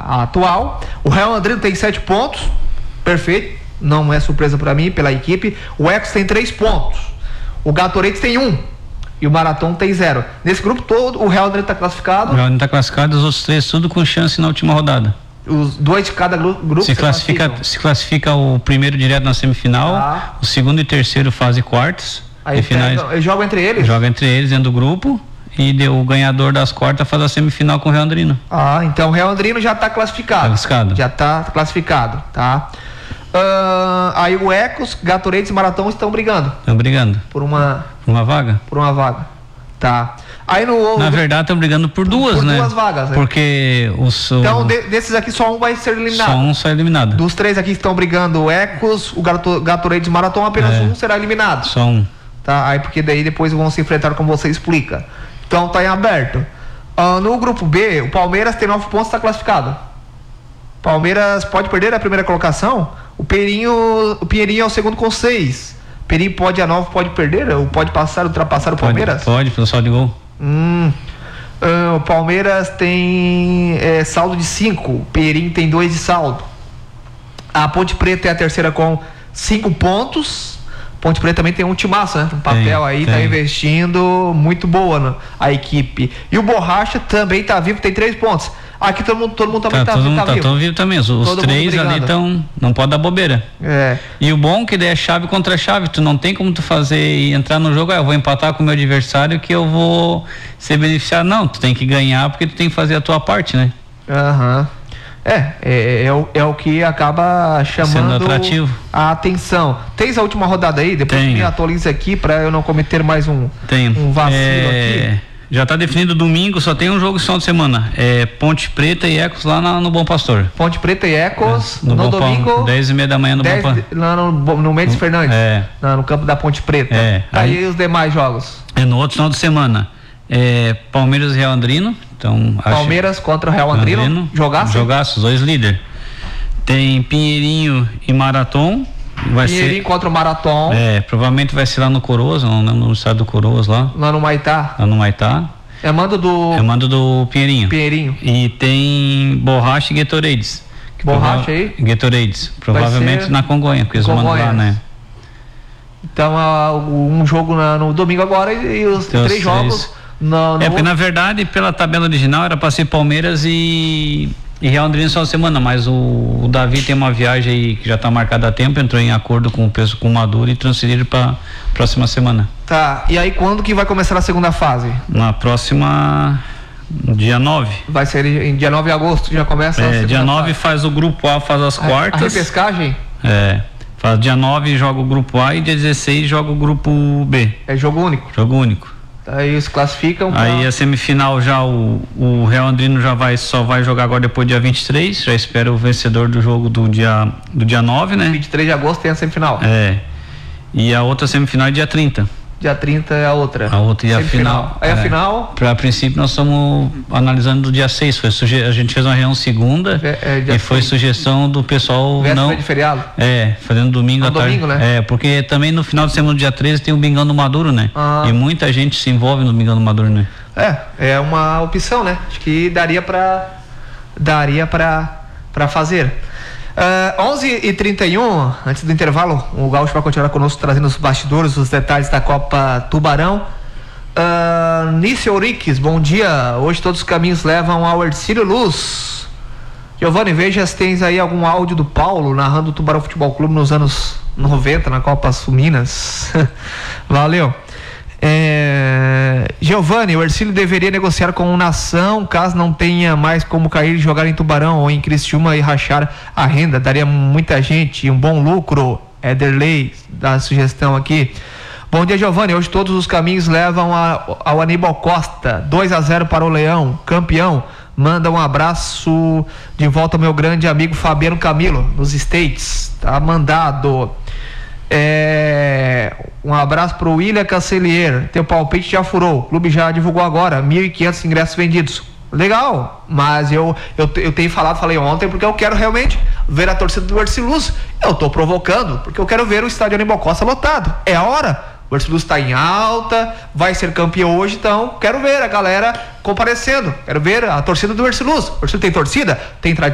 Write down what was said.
a atual. O Real Andrino tem 7 pontos, perfeito, não é surpresa para mim, pela equipe. O Ecos tem 3 pontos, o Gatorade tem 1 e o Marathon tem 0. Nesse grupo todo, o Real Andrino está classificado. O Real Andrino está classificado, os outros 3 tudo com chance na última rodada. Os 2 de cada grupo se classifica o primeiro direto na semifinal, o segundo e terceiro fase quartas. Aí finais, joga entre eles? Joga entre eles dentro do grupo e o ganhador das quartas faz a semifinal com o Real Andrino. Então o Real Andrino já está classificado. Já está classificado, tá? Aí o Ecos, Gatorade e Marathon estão brigando. Por uma vaga? Por uma vaga, tá. Aí na verdade estão brigando por duas, né? Duas vagas, né? Porque então desses aqui só um vai ser eliminado. Só um sai eliminado. Dos 3 aqui que estão brigando, o Ecos, o Gatorade e Marathon, apenas um será eliminado. Só um. Tá, aí porque daí depois vão se enfrentar como você explica. Então tá em aberto. No grupo B, o Palmeiras tem 9 pontos, está classificado. Palmeiras pode perder a primeira colocação. O Pinheirinho é o segundo com 6. Pinheirinho pode a 9, pode perder, ou pode ultrapassar o Palmeiras? Pode, pelo saldo de gol. O Palmeiras tem saldo de 5, o Pinheirinho tem 2 de saldo. A Ponte Preta é a terceira com 5 pontos. Ponte Preta também tem um timaço, né? Um papel tá investindo, muito boa a equipe. E o Borracha também tá vivo, tem 3 pontos. Aqui todo mundo também tá vivo. Todo vivo também. Os 3 ali não pode dar bobeira. E o bom que daí é chave contra chave. Tu não tem como tu fazer e entrar no jogo, eu vou empatar com o meu adversário que eu vou ser beneficiado. Não, tu tem que ganhar porque tu tem que fazer a tua parte, né? É o que acaba chamando a atenção. Tens a última rodada aí? Depois me atualiza aqui para eu não cometer mais um vacilo aqui. Já está definido domingo, só tem um jogo esse final de semana. Ponte Preta e Ecos lá no Bom Pastor. Ponte Preta e Ecos no domingo. 10h30 da manhã no Bom Pastor. Lá no Mendes Fernandes. No campo da Ponte Preta. Aí os demais jogos. No outro final de semana. Palmeiras e Real Andrino. Então, Palmeiras contra o Real Andrino. Jogaço, os 2 líderes. Tem Pinheirinho e Marathon. Pinheirinho contra o Marathon. Provavelmente vai ser lá no Coroas, não lembro no estado do Coroas lá. Lá no Maitá. É mando do Pinheirinho. E tem Borracha e Gatorades. Borracha aí? Gatorades. Provavelmente na Congonha, porque eles mandam lá, né? Então, um jogo no domingo agora e os 3 jogos. Porque na verdade, pela tabela original, era para ser Palmeiras e Real Andrino só semana, mas o Davi tem uma viagem aí que já está marcada há tempo, entrou em acordo com o Maduro e transferiram para próxima semana. Tá, e aí quando que vai começar a segunda fase? Na próxima, dia 9. Vai ser em dia 9 de agosto, já começa a segunda dia 9 fase. Faz o grupo A, faz as quartas. A repescagem? Faz dia 9 joga o grupo A e dia 16 joga o grupo B. É jogo único? Jogo único. Aí se classificam. Aí a semifinal já o Real Andrino só vai jogar agora depois do dia 23. Já espera o vencedor do jogo do dia 9, né? 23 de agosto tem a semifinal. E a outra semifinal é dia 30. Dia 30 é a outra. A outra e a final. Aí a final? A princípio nós estamos analisando do dia 6. A gente fez uma reunião segunda e foi sugestão do pessoal véspera de feriado? Fazendo domingo à tarde. Domingo, né? Porque também no final de semana do dia 13 tem o Bingão do Maduro, né? E muita gente se envolve no Bingão do Maduro, né? É uma opção, né? Acho que daria para fazer. 11h31, antes do intervalo, o Gaúcho vai continuar conosco trazendo os bastidores, os detalhes da Copa Tubarão. Nício Euriques, bom dia. Hoje todos os caminhos levam ao Hercílio Luz. Giovanni, veja se tens aí algum áudio do Paulo narrando o Tubarão Futebol Clube nos anos 90 na Copa Sul Minas. Valeu. Giovanni, o Hercílio deveria negociar com o Nação caso não tenha mais como cair e jogar em Tubarão ou em Criciúma e rachar a renda. Daria muita gente um bom lucro. Ederley dá a sugestão aqui. Bom dia, Giovanni. Hoje todos os caminhos levam ao Aníbal Costa. 2-0 para o Leão, campeão. Manda um abraço de volta ao meu grande amigo Fabiano Camilo, nos States. Tá mandado. Um abraço pro William Cancelier. Teu palpite já furou. O clube já divulgou agora 1.500 ingressos vendidos. Legal, mas eu falei ontem porque eu quero realmente ver a torcida do Hercílio Luz. Eu tô provocando porque eu quero ver o estádio Aníbal Costa lotado. É a hora. O Hercílio Luz está em alta, vai ser campeão hoje, então quero ver a galera comparecendo. Quero ver a torcida do Hercílio Luz. O Hercílio tem torcida? Tem tradição.